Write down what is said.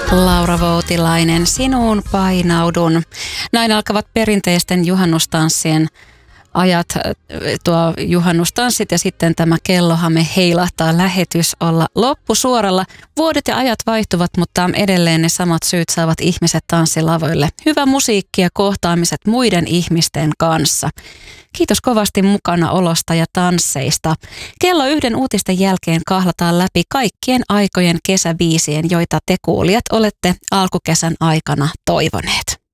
Laura Voutilainen, sinuun painaudun. Näin alkavat perinteisten juhannustanssien ajat, tuo juhannustanssit ja sitten tämä kellohame heilahtaa, lähetys olla loppusuoralla. Vuodet ja ajat vaihtuvat, mutta edelleen ne samat syyt saavat ihmiset tanssilavoille. Hyvä musiikki ja kohtaamiset muiden ihmisten kanssa. Kiitos kovasti mukana olosta ja tansseista. Kello 1 uutisten jälkeen kahlataan läpi kaikkien aikojen kesäbiisien, joita te kuulijat olette alkukesän aikana toivoneet.